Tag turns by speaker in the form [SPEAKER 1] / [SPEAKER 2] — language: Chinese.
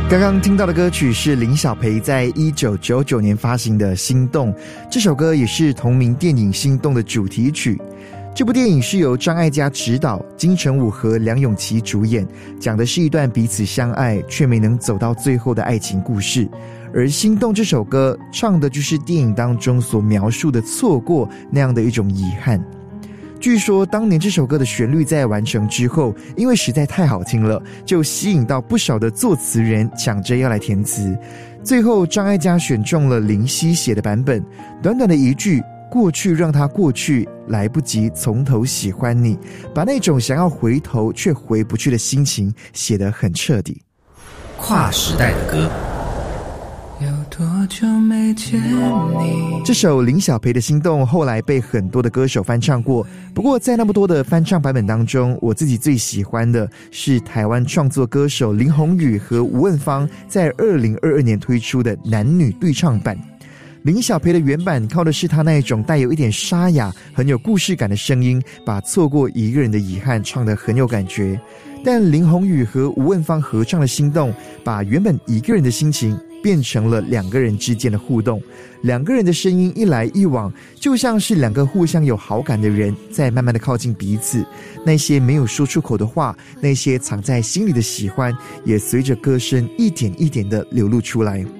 [SPEAKER 1] 刚刚听到的歌曲是林小培在1999年发行的《心动》，这首歌也是同名电影《心动》的主题曲。这部电影是由张艾嘉执导，金城武和梁咏琪主演，讲的是一段彼此相爱却没能走到最后的爱情故事。而《心动》这首歌唱的就是电影当中所描述的错过那样的一种遗憾。据说当年这首歌的旋律在完成之后，因为实在太好听了，就吸引到不少的作词人抢着要来填词。最后张艾嘉选中了林夕写的版本，短短的一句过去让它过去，来不及从头喜欢你，把那种想要回头却回不去的心情写得很彻底。
[SPEAKER 2] 跨时代的歌，
[SPEAKER 3] 有多久没见你？
[SPEAKER 1] 这首林小培的《心动》后来被很多的歌手翻唱过，不过在那么多的翻唱版本当中，我自己最喜欢的是台湾创作歌手林宏宇和吴汶芳在2022年推出的男女对唱版。林小培的原版靠的是他那一种带有一点沙哑、很有故事感的声音，把错过一个人的遗憾唱得很有感觉。但林宏宇和吴汶芳合唱的《心动》，把原本一个人的心情变成了两个人之间的互动，两个人的声音一来一往，就像是两个互相有好感的人在慢慢的靠近彼此。那些没有说出口的话，那些藏在心里的喜欢，也随着歌声一点一点的流露出来。